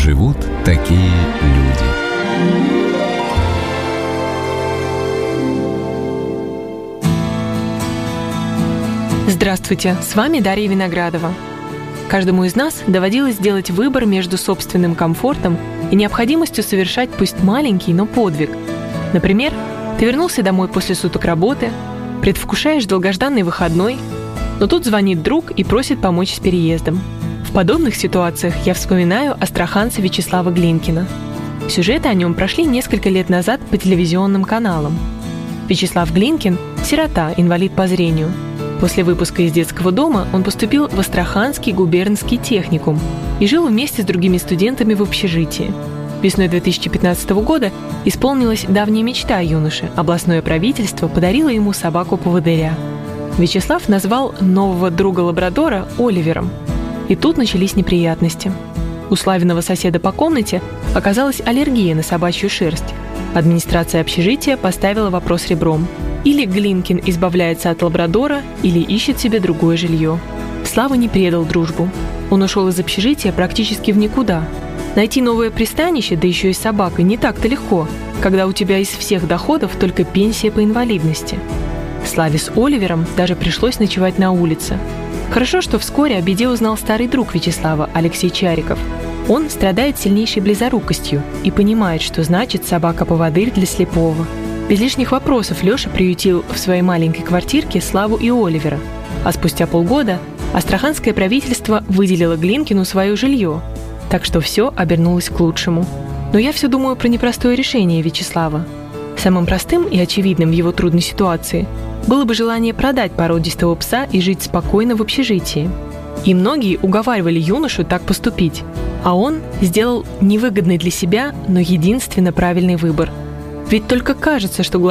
живут такие люди. Здравствуйте, с вами Дарья Виноградова. Каждому из нас доводилось сделать выбор между собственным комфортом и необходимостью совершать пусть маленький, но подвиг. Например, ты вернулся домой после суток работы, предвкушаешь долгожданный выходной, но тут звонит друг и просит помочь с переездом. В подобных ситуациях я вспоминаю астраханца Вячеслава Глинкина. Сюжеты о нем прошли несколько лет назад по телевизионным каналам. Вячеслав Глинкин – сирота, инвалид по зрению. После выпуска из детского дома он поступил в Астраханский губернский техникум и жил вместе с другими студентами в общежитии. Весной 2015 года исполнилась давняя мечта юноши. Областное правительство подарило ему собаку-поводыря. Вячеслав назвал нового друга-лабрадора Оливером. И тут начались неприятности. У Славиного соседа по комнате оказалась аллергия на собачью шерсть. Администрация общежития поставила вопрос ребром. Или Глинкин избавляется от лабрадора, или ищет себе другое жилье. Слава не предал дружбу. Он ушел из общежития практически в никуда. Найти новое пристанище, да еще и с собакой, не так-то легко, когда у тебя из всех доходов только пенсия по инвалидности. Славе с Оливером даже пришлось ночевать на улице. Хорошо, что вскоре о беде узнал старый друг Вячеслава, Алексей Чариков. Он страдает сильнейшей близорукостью и понимает, что значит собака-поводырь для слепого. Без лишних вопросов Леша приютил в своей маленькой квартирке Славу и Оливера. А спустя полгода астраханское правительство выделило Глинкину свое жилье. Так что все обернулось к лучшему. Но я все думаю про непростое решение Вячеслава. Самым простым и очевидным в его трудной ситуации было бы желание продать породистого пса и жить спокойно в общежитии. И многие уговаривали юношу так поступить. А он сделал невыгодный для себя, но единственно правильный выбор. Ведь только кажется, что